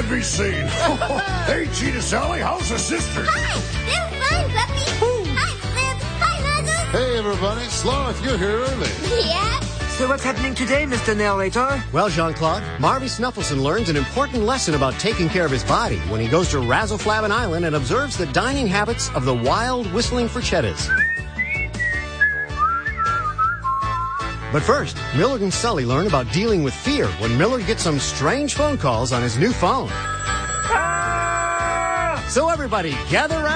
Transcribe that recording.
be seen. Hey, Cheetah Sally, how's the sisters? Hi, they're fine, Guppy. Hi, Flip. Hi, Nuzzle. Hey, everybody. Sloth, you're here early. Yeah? So what's happening today, Mr. Narrator? Well, Jean-Claude, Marvy Snuffleson learns an important lesson about taking care of his body when he goes to Razzle-Flabbin Island and observes the dining habits of the wild whistling frichettas. But first, Millard and Sully learn about dealing with fear when Millard gets some strange phone calls on his new phone. So everybody, gather around.